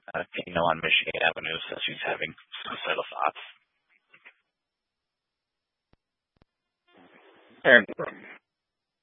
on Michigan Avenue says she's having suicidal thoughts. And